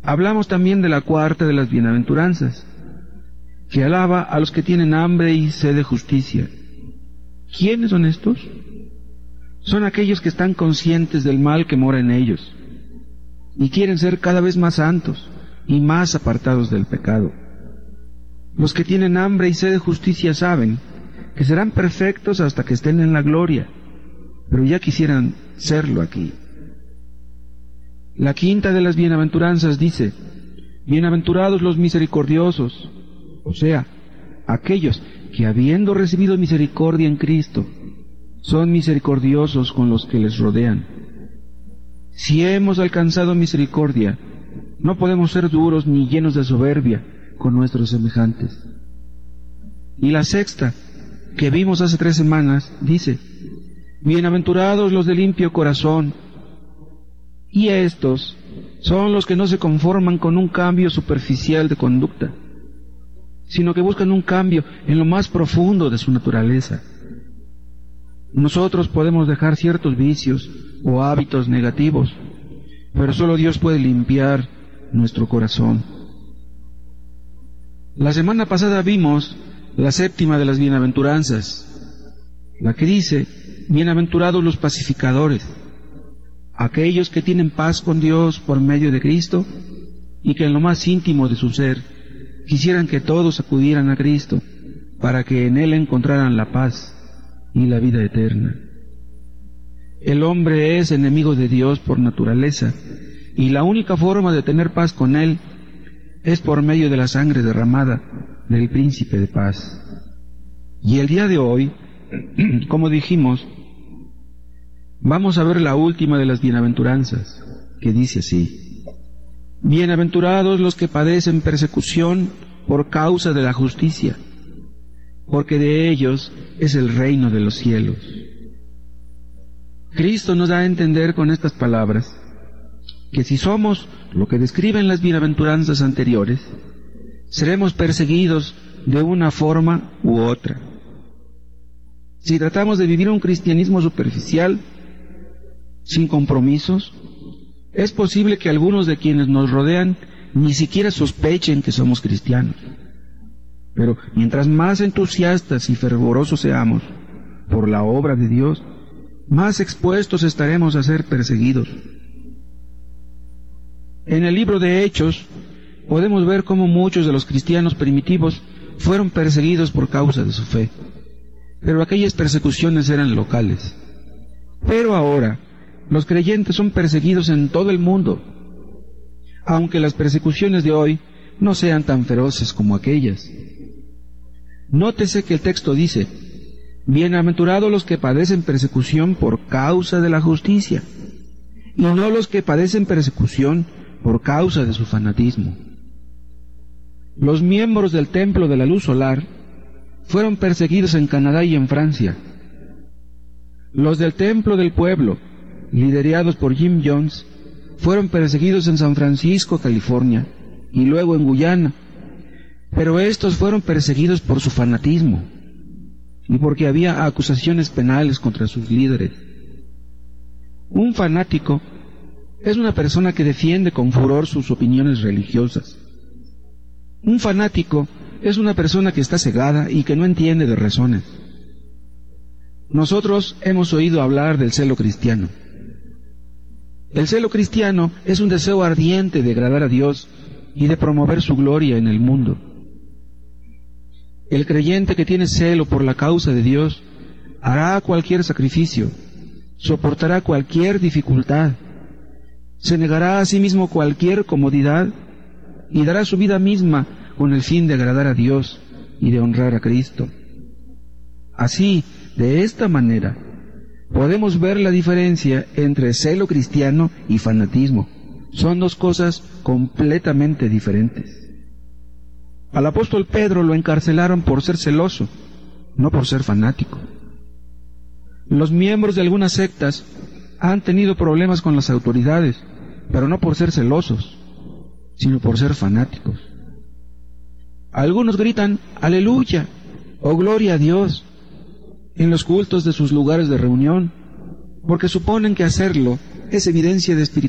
Hablamos también de la cuarta de las bienaventuranzas, que alaba a los que tienen hambre y sed de justicia. ¿Quiénes son estos? Son aquellos que están conscientes del mal que mora en ellos y quieren ser cada vez más santos y más apartados del pecado. Los que tienen hambre y sed de justicia saben que serán perfectos hasta que estén en la gloria, pero ya quisieran serlo aquí. La quinta de las bienaventuranzas dice: bienaventurados los misericordiosos, o sea, aquellos que habiendo recibido misericordia en Cristo, son misericordiosos con los que les rodean. Si hemos alcanzado misericordia, no podemos ser duros ni llenos de soberbia con nuestros semejantes. Y la sexta, que vimos hace 3 semanas, dice: bienaventurados los de limpio corazón. Y estos son los que no se conforman con un cambio superficial de conducta, sino que buscan un cambio en lo más profundo de su naturaleza. Nosotros podemos dejar ciertos vicios o hábitos negativos, pero solo Dios puede limpiar nuestro corazón. La semana pasada vimos la séptima de las bienaventuranzas, la que dice: bienaventurados los pacificadores, aquellos que tienen paz con Dios por medio de Cristo y que en lo más íntimo de su ser quisieran que todos acudieran a Cristo para que en Él encontraran la paz y la vida eterna. El hombre es enemigo de Dios por naturaleza, y la única forma de tener paz con Él es por medio de la sangre derramada del Príncipe de Paz. Y el día de hoy, como dijimos, vamos a ver la última de las bienaventuranzas, que dice así: bienaventurados los que padecen persecución por causa de la justicia, porque de ellos es el reino de los cielos. Cristo nos da a entender con estas palabras que si somos lo que describen las bienaventuranzas anteriores, seremos perseguidos de una forma u otra. Si tratamos de vivir un cristianismo superficial, sin compromisos, es posible que algunos de quienes nos rodean ni siquiera sospechen que somos cristianos. Pero mientras más entusiastas y fervorosos seamos por la obra de Dios, más expuestos estaremos a ser perseguidos. En el libro de Hechos podemos ver cómo muchos de los cristianos primitivos fueron perseguidos por causa de su fe, pero aquellas persecuciones eran locales. Pero ahora los creyentes son perseguidos en todo el mundo, aunque las persecuciones de hoy no sean tan feroces como aquellas. Nótese que el texto dice: bienaventurados los que padecen persecución por causa de la justicia, y no los que padecen persecución por causa de su fanatismo. Los miembros del Templo de la Luz Solar fueron perseguidos en Canadá y en Francia. Los del Templo del Pueblo, liderados por Jim Jones, fueron perseguidos en San Francisco, California, y luego en Guyana. Pero estos fueron perseguidos por su fanatismo y porque había acusaciones penales contra sus líderes. Un fanático es una persona que defiende con furor sus opiniones religiosas. Un fanático es una persona que está cegada y que no entiende de razones. Nosotros hemos oído hablar del celo cristiano. El celo cristiano es un deseo ardiente de agradar a Dios y de promover su gloria en el mundo. El creyente que tiene celo por la causa de Dios hará cualquier sacrificio, soportará cualquier dificultad, se negará a sí mismo cualquier comodidad y dará su vida misma con el fin de agradar a Dios y de honrar a Cristo. Así, de esta manera, podemos ver la diferencia entre celo cristiano y fanatismo. Son dos cosas completamente diferentes. Al apóstol Pedro lo encarcelaron por ser celoso, no por ser fanático. Los miembros de algunas sectas han tenido problemas con las autoridades, pero no por ser celosos, sino por ser fanáticos. Algunos gritan aleluya o gloria a Dios en los cultos de sus lugares de reunión, porque suponen que hacerlo es evidencia de espiritualidad.